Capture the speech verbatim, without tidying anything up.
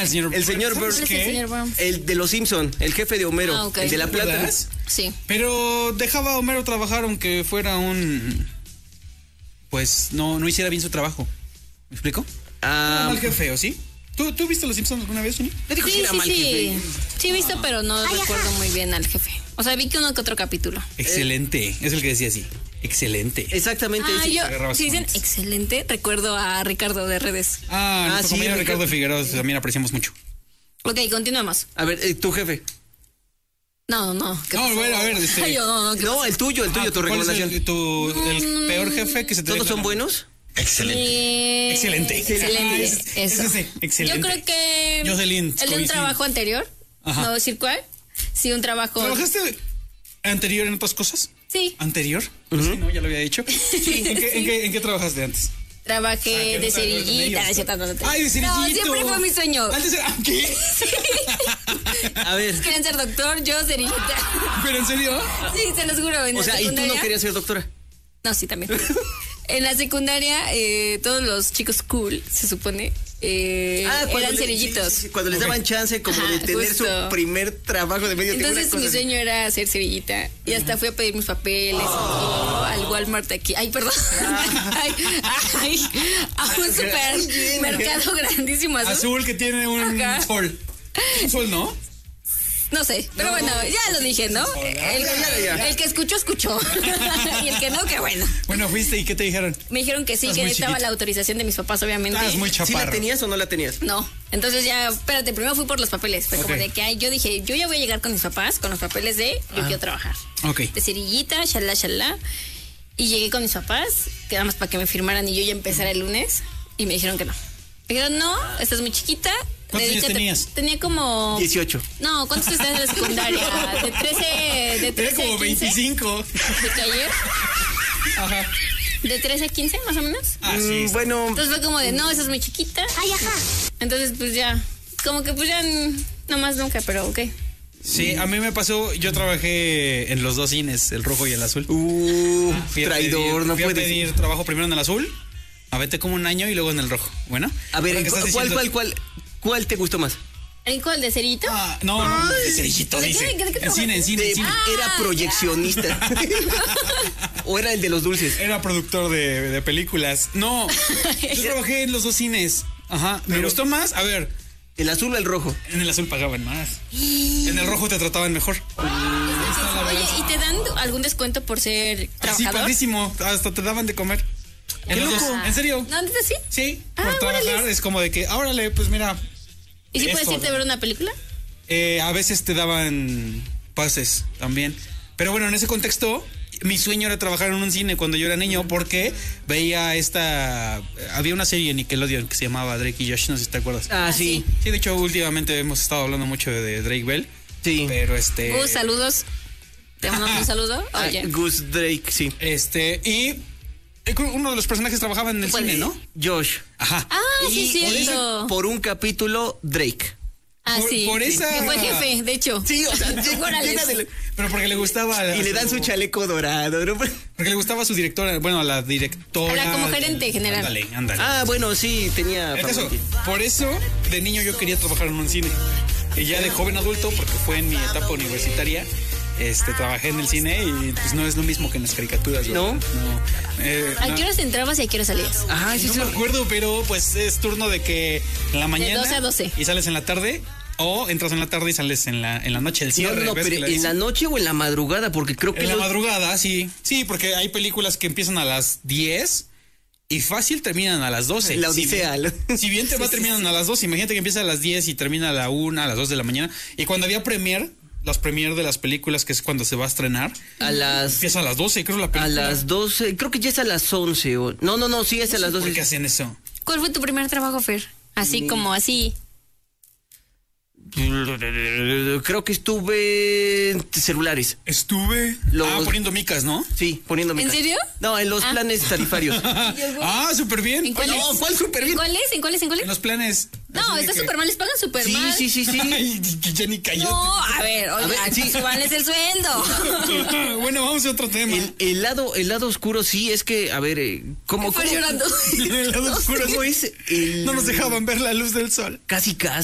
el señor El señor Burns. ¿Qué? El señor Burns. El de los Simpson, el jefe de Homero, Ah, ok. el de la plata. ¿Verdad? Sí. Pero dejaba a Homero trabajar aunque fuera un... Pues no, no hiciera bien su trabajo. ¿Me explico? Ah, Era mal jefe, ¿o sí? ¿Tú, ¿Tú viste Los Simpsons alguna vez, Jenny? yo digo que Sí, era sí, mal sí. jefe. Sí, he visto, pero no recuerdo muy bien al jefe. O sea, vi que uno que otro capítulo. Excelente. Es el que decía así. Excelente. Exactamente. Ah, ese. yo, agarrabas si dicen con- excelente, recuerdo a Ricardo de redes. Ah, Ah, nuestro sí, compañero Ricardo. Ricardo Figueroa también apreciamos mucho. Ok, continuamos. A ver, eh, tu jefe. No, no. ¿qué No, pasó? bueno, a ver, este- Ay, yo, no, no, ¿qué No, el tuyo, el tuyo, Ah, tu ¿cuál es recomendación. el, tu, el peor jefe que se te ¿Todos dé son la- buenos? Eh, Excelente. Excelente. Ah, es- eso. es ese, excelente. Yo creo que Jocelyn el de un Scorsese. trabajo anterior, Ajá. no decir cuál. Sí, un trabajo. ¿Trabajaste anterior en otras cosas? Sí, ¿Anterior? Pues sí, ¿no? Ya lo había dicho. ¿En, qué, en, qué, ¿En qué trabajaste antes? trabajé Ah, que no de sabes los cerillita. medios. no es cierto, no, no, ¡Ay, de cerillito! No, siempre fue mi sueño. Antes era... ¿Qué? A ver, Querían ser doctor, yo cerillita. ¿Pero en serio? Sí, se los juro. En o la sea, ¿y tú no secundaria- querías ser doctora? No, sí, también. En la secundaria, eh, todos los chicos cool, se supone, eh, cuando eran le- cerillitos. sí, sí, sí, cuando les daban chance como Ajá, de tener justo. su primer trabajo de medio tiempo. Entonces una mi cosa así. sueño era ser cerillita. Y hasta fui a pedir mis papeles y todo al Walmart de aquí. Ay, perdón. Ay, ay, a un supermercado grandísimo azul. Azul que tiene un Ajá. sol. Un sol, ¿no? No sé, pero bueno, ya lo dije, ¿no? El, ya, ya. el que escuchó, escuchó. Y el que no, que bueno. Bueno, fuiste y ¿qué te dijeron? Me dijeron que sí, Estás que muy necesitaba chiquita. la autorización de mis papás, obviamente. Ah, es muy ¿Sí la chaparro. tenías o no la tenías? No, entonces ya, espérate, primero fui por los papeles. Fue como Ok. de que ay, yo dije, yo ya voy a llegar con mis papás, con los papeles de yo quiero trabajar. Ok. De cerillita, shalá, shalá. Y llegué con mis papás, que nada más para que me firmaran y yo ya empezara el lunes. Y me dijeron que no. Me dijeron, no, estás muy chiquita. ¿Cuántos años dedícate- tenías? Tenía como... dieciocho. No, ¿cuántos estás en la secundaria? De trece, de trece Era como a quince. veinticinco. ¿De que ayer? Ajá. ¿De trece a quince, más o menos? Ah, sí. Mm, bueno, Entonces fue como de, no, esa es muy chiquita. Ay, ajá. Entonces, pues ya, como que pues ya, mm, no más nunca, pero ok. Sí, a mí me pasó, yo trabajé en los dos cines, el rojo y el azul. uh, Fui a traidor, pedir- no fui a puedes. pedir trabajo primero en el azul, a vete como un año y luego en el rojo. Bueno. A ver, ahora que ¿cuál, estás cuál, diciendo- cuál, cuál, cuál te gustó más? ¿El cuál de cerillito? Ah, no, no, de cerillito, ¿De qué- dice. de qué- de qué En cine, en cine, De- en cine. era proyeccionista. ¿O era el de los dulces? Era productor de, de películas. No, yo trabajé en los dos cines. Ajá. Me Pero- gustó más. A ver, ¿El azul o el rojo? en el azul pagaban más. En el rojo te trataban mejor. Oye, ¿y te dan algún descuento por ser Así, trabajador? padrísimo. Hasta te daban de comer. En los dos. ¿En serio? ¿No, antes sí? Sí, Ah, por trabajar órale. es como de que, órale, pues mira, ¿Y si Esto, puedes irte a ¿no? ver una película? eh, a veces te daban pases también. Pero bueno, en ese contexto, mi sueño era trabajar en un cine cuando yo era niño porque veía esta... Había una serie en Nickelodeon que se llamaba Drake y Josh, no sé si te acuerdas. Ah, sí. Sí, de hecho, últimamente hemos estado hablando mucho de Drake Bell. Sí. Pero este... Uh, saludos. ¿Te mandamos un saludo? Ah, Oye. Gus Drake, sí. Este, y uno de los personajes trabajaba en el ¿Cuál cine, es? ¿no? Josh. Ajá. Ah, sí, Y por, cierto. ese- por un capítulo, Drake. Ah, por- sí. por esa- Que fue jefe, de hecho. Sí, o sea, Órale. llega de- Pero porque le gustaba... y le dan su chaleco dorado, ¿no? Porque le gustaba a su directora, bueno, a la directora. Era como gerente general. Ándale, ándale. Ah, bueno, sí, tenía... El caso, favoritismo. por eso, de niño yo quería trabajar en un cine. Y ya de joven adulto, porque fue en mi etapa universitaria, este, trabajé en el cine y pues no es lo mismo que en las caricaturas. ¿No? ¿verdad? No. Eh, ¿A no. qué horas entrabas y a qué horas salías? Ajá, sí, No sí. me acuerdo, pero pues es turno de que en la mañana doce a doce. y sales en la tarde, o entras en la tarde y sales en la, en la noche, el No, cierre. no, ¿ves pero que le ¿en dicen? la noche o en la madrugada? Porque creo que... En la los- madrugada, sí. Sí, porque hay películas que empiezan a las diez y fácil terminan a las doce. La Si Odisea. bien- Si bien te va terminando a las doce, imagínate que empieza a las diez y termina a la una, a las dos de la mañana. Y cuando había premier, las premier de las películas, que es cuando se va a estrenar, A las... empieza a las doce, creo la A película. las doce, creo que ya es a las once. O... No, no, no, sí es a las ¿Por qué doce. hacen eso? ¿Cuál fue tu primer trabajo, Fer? Así Mm. como así. Creo que estuve en celulares. Estuve Los- ah, poniendo micas, ¿no? Sí, poniéndome. ¿En serio? No, en los Ah. planes tarifarios. ah, súper bien. ¿En cuáles? No, ¿cuál súper bien? ¿En cuáles? ¿En cuáles? ¿En cuáles? En los planes. No, Así de está que- súper mal, les pagan súper Sí, mal. sí, sí, sí. Ay, ya ni cállate. No, a ver, oye, ver, sí. súbanles el sueldo. Bueno, vamos a otro tema. El, el lado, el lado oscuro sí es que, a ver, eh, ¿cómo, Fer cómo, llorando. El lado oscuro cómo es el- no nos dejaban ver la luz del sol. Casi casi.